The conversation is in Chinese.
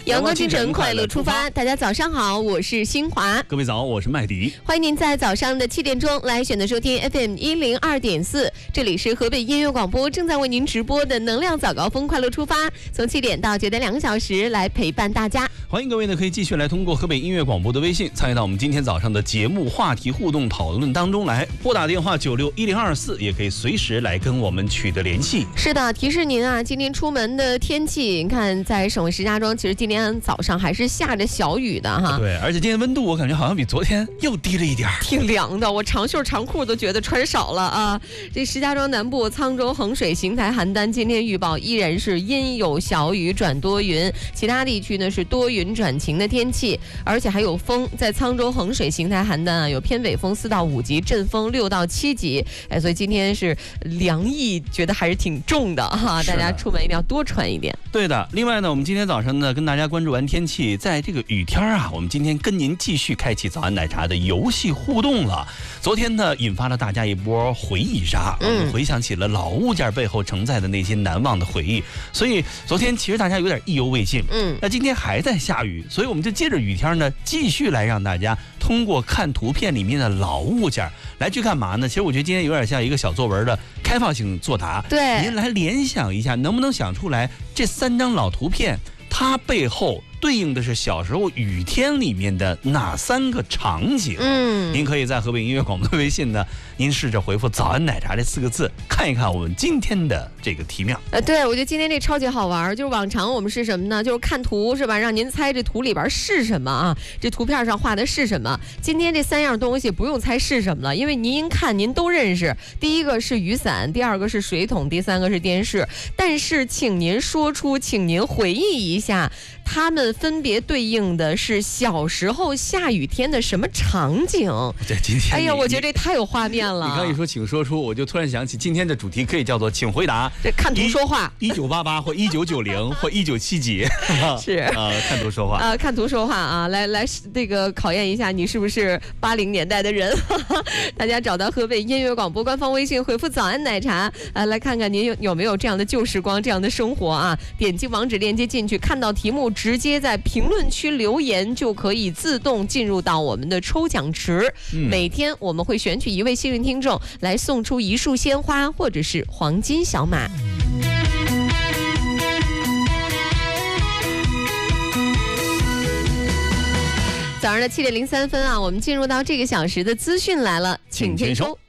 阳光清晨，快乐出发。大家早上好，我是新华。 各位早，我是麦迪。 欢迎您在早上的7点钟来选择收听 FM102.4，这里是河北音乐广播正在为您直播的能量早高峰快乐出发，从7点到9点2个小时来陪伴大家。 欢迎各位呢，可以继续来通过河北音乐广播的微信参与到我们今天早上的节目话题互动讨论当中来，拨打电话961024，也可以随时来跟我们取得联系。 是的，提示您啊，今天出门的天气，你看在省会石家庄，其实今天早上还是下着小雨的哈。 对，而且今天温度我感觉好像比昨天又低了一点， 挺凉的，我长袖长裤都觉得穿少了啊。这石家庄南部、沧州、衡水、邢台、邯郸今天预报依然是阴有小雨转多云，其他地区呢是多云转晴的天气，而且还有风，在沧州、衡水、邢台、邯郸啊有偏北风4到5级，阵风6到7级，所以今天是凉意，觉得还是挺重的哈，大家出门一定要多穿一点。 对的，另外呢，我们今天早上呢跟大家关注完天气，在这个雨天啊，我们今天跟您继续开启早安奶茶的游戏互动了。昨天呢，引发了大家一波回忆杀，我们回想起了老物件背后承载的那些难忘的回忆，所以昨天其实大家有点意犹未尽。那今天还在下雨，所以我们就借着雨天呢，继续来让大家通过看图片里面的老物件来去干嘛呢？其实我觉得今天有点像一个小作文的开放性作答。 对， 您来联想一下，能不能想出来这3张老图片，它背后对应的是小时候雨天里面的哪3个场景？您可以在河北音乐广播的微信呢，您试着回复早安奶茶这4个字，看一看我们今天的这个题目。 对，我觉得今天这超级好玩，就是往常我们是什么呢？就是看图是吧，让您猜这图里边是什么啊，这图片上画的是什么。今天这3样东西不用猜是什么了，因为您看您都认识，第一个是雨伞，第二个是水桶，第3个是电视。但是请您说出，请您回忆一下，它们分别对应的是小时候下雨天的什么场景？ 这今天， 哎呀，我觉得这太有画面了。 你刚一说请说出，我就突然想起今天的主题可以叫做请回答。 这看图说话 ，1988或1990或1970几， 是看图说话看图说话啊，来这个考验一下你是不是80年代的人。大家找到河北音乐广播官方微信，回复早安奶茶来看看您有没有这样的旧时光，这样的生活啊。点击网址链接进去，看到题目直接在评论区留言，就可以自动进入到我们的抽奖池。每天我们会选取1位幸运听众来送出1束鲜花或者是黄金小马。早上的7点03分啊，我们进入到这个小时的资讯来了，请签收。